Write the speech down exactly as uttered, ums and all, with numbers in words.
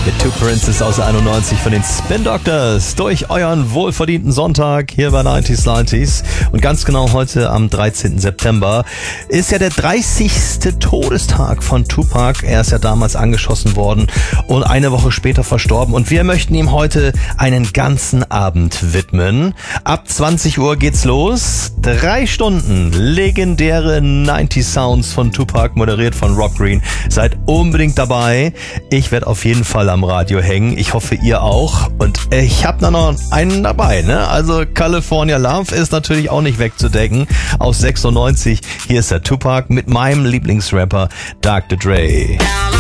Mit Two Princes aus einundneunzig von den Spin Doctors durch euren wohlverdienten Sonntag hier bei neunzig neunzig. Und ganz genau heute am dreizehnten September ist ja der dreißigste Todestag von Tupac. Er ist ja damals angeschossen worden und eine Woche später verstorben. Und wir möchten ihm heute einen ganzen Abend widmen. Ab zwanzig Uhr geht's los. Drei Stunden legendäre neunzig Sounds von Tupac, moderiert von Rob Green. Seid unbedingt dabei. Ich werde auf jeden Fall am Radio hängen. Ich hoffe, ihr auch. Und ich habe da noch einen dabei, ne? Also California Love ist natürlich auch nicht wegzudenken. Aus sechsundneunzig. Hier ist der Tupac mit meinem Lieblingsrapper Doktor Dre.